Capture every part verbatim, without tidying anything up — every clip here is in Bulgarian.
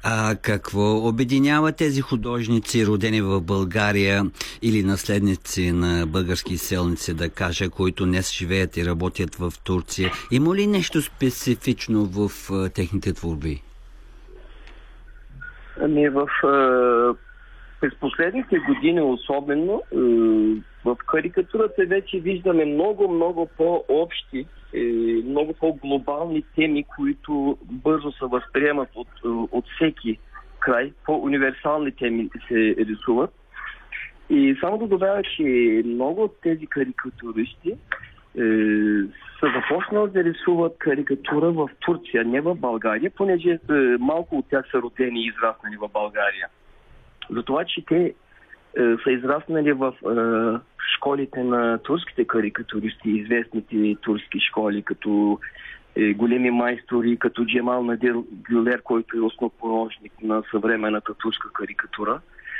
А какво обединява тези художници, родени в България или наследници на български селници, да кажа, които днес живеят и работят в Турция? Има ли нещо специфично в а, техните творби? Ами в... А... През последните години особено в карикатурата вече виждаме много, много по-общи, много по-глобални теми, които бързо се възприемат от, от всеки край. По-универсални теми се рисуват. И само да добавя, че много от тези карикатуристи е, са започнали да рисуват карикатура в Турция, не в България, понеже е, малко от тях са родени и израснали в България. Затова, че те е, са израснали в е, школите на турските карикатуристи, известните турски школи, като е, големи майстори, като Джемал Надир Гюлер, който е основоположник на съвременната турска карикатура.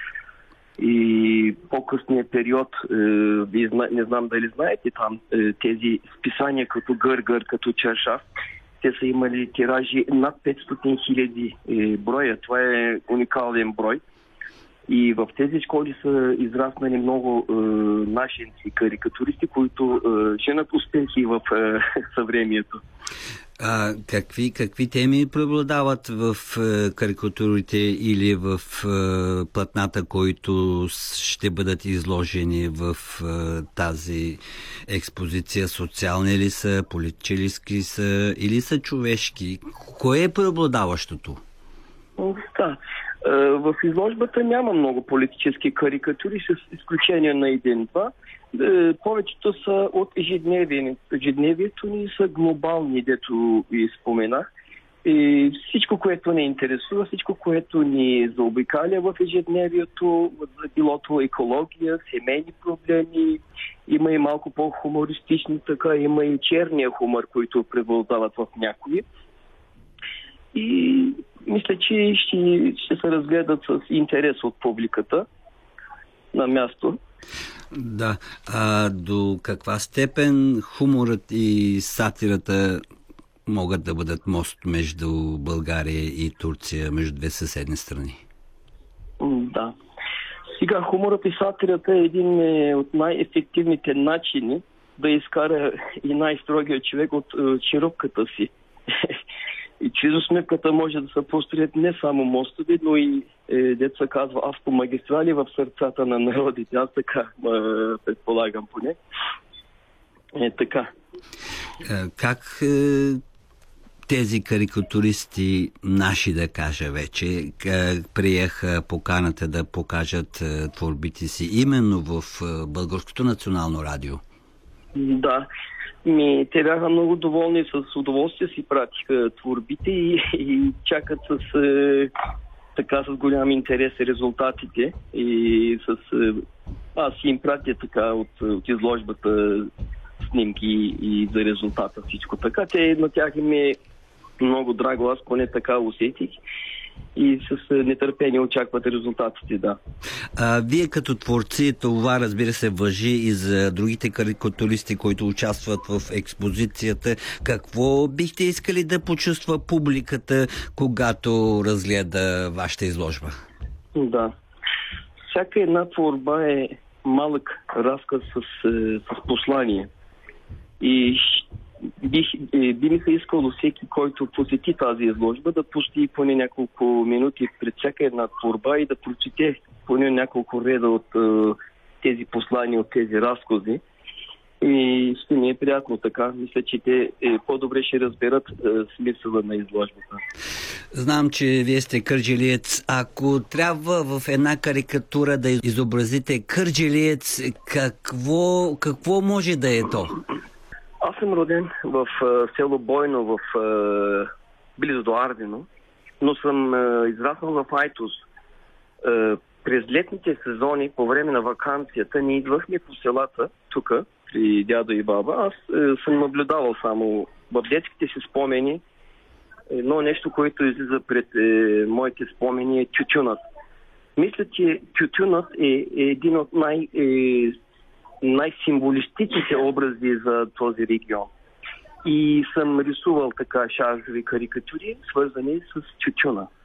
И по-късният период, е, вие не знам дали знаете там, е, тези списания като Гъргър, като Чаршав, те са имали тиражи над петстотин хиляди е, броя. Това е уникален брой. И в тези школи са израснали много е, наши карикатуристи, които е, женат успехи в е, съвремието. А какви, какви теми преобладават в е, карикатурите или в е, платната, които ще бъдат изложени в е, тази експозиция? Социални ли са, политически са или са човешки? Кое е преобладаващото? Да. В изложбата няма много политически карикатури, с изключение на един-два. Повечето са от ежедневието ни, са глобални, дето и споменах. И всичко, което ни интересува, всичко, което ни заобикаля в ежедневието, билото екология, семейни проблеми, има и малко по-хумористични, така има и черния хумор, които преобладават в някои. И мисля, че ще, ще се разгледат с интерес от публиката на място. Да. А до каква степен хуморът и сатирата могат да бъдат мост между България и Турция, между две съседни страни? Да. Сега хуморът и сатирата е един от най-ефективните начини да изкара и най-строгия човек от черупката си. И чрез усмивката може да се построят не само мостове, но и, е, дето се казва, автомагистрали в сърцата на народите. Аз така е, предполагам поне. Е, така. Как е, тези карикатуристи, наши да кажа вече, приеха поканата да покажат е, творбите си именно в е, Българското национално радио? Да. Ми, те бяха много доволни, с удоволствие си пратиха творбите и, и чакат с, е, така, с голям интерес резултатите. И с, е, аз им пратя така от, от изложбата снимки и за резултата всичко. Така, те на тях им е много драго, аз поне така усетих. И с нетърпение очакват резултатите, да. А, вие като творци, това разбира се важи и за другите карикатуристи, които участват в експозицията. Какво бихте искали да почувства публиката, когато разгледа вашата изложба? Да. Всяка една творба е малък разказ с, с послание. И Бих, би ми се искало всеки, който посети тази изложба, да пусти поне няколко минути пред всяка една творба и да прочете поне няколко реда от е, тези послания, от тези разкази. И ще ми е приятно така. Мисля, че те е, по-добре ще разберат е, смисъла на изложбата. Знам, че вие сте кърджалиец. Ако трябва в една карикатура да изобразите кърджалиец, какво, какво може да е то? Аз съм роден в uh, село Бойно, в, uh, близо до Ардино, но съм uh, израснал в Айтос. Uh, през летните сезони, по време на ваканцията, ние идвахме по селата, тук, при дядо и баба. Аз uh, съм наблюдавал само в детските си спомени. Едно нещо, което излиза пред uh, моите спомени е тютюнът. Мисля, че тютюнът е, е един от най- е, най-символистичните образи за този регион. И съм рисувал така шаржови карикатури, свързани с тютюна.